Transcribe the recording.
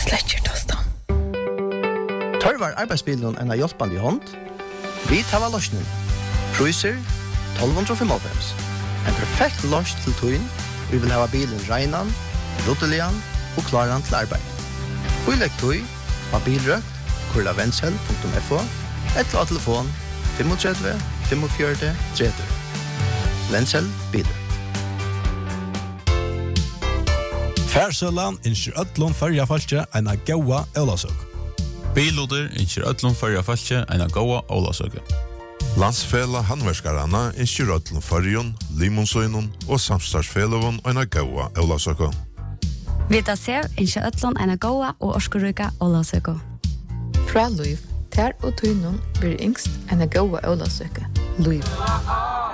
Sletcher tostan. Tørvar arbeidsbilen en hjelpande i hånd. Vi tar løsningen. Priser 1295. En perfekt løs til tøyen. Vi vil ha bilen regnan, ruttelian og klaran til arbeid. Huilegg tøy, mobilrøkt, kurlavensel.fo, eller telefon 35 45 30. Vensel biler. Färsölan inskjer öllum färja falske eina goa ólasøk. Biluder inskjer öllum färja falske eina goa ólasøk. Landsfela handverkarana inskjer öllum färjun, limonsøynun og samstarfsfelavun eina goa ólasøk. Vita sev inskjer öllum eina goa og orskuruka ólasøk. Fra Luiv, ter og tøynun blir yngst en goa ólasøke. Luiv.